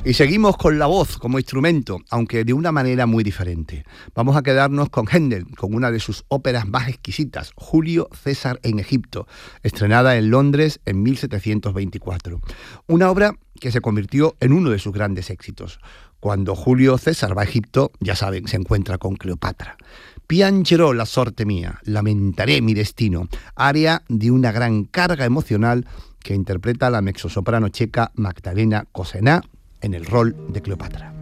Y seguimos con la voz como instrumento, aunque de una manera muy diferente. Vamos a quedarnos con Händel, con una de sus óperas más exquisitas, Julio César en Egipto, estrenada en Londres en 1724. Una obra que se convirtió en uno de sus grandes éxitos. Cuando Julio César va a Egipto, ya saben, se encuentra con Cleopatra. Piangerò la sorte mía, lamentaré mi destino, aria de una gran carga emocional que interpreta la mezzosoprano checa Magdalena Kosená en el rol de Cleopatra.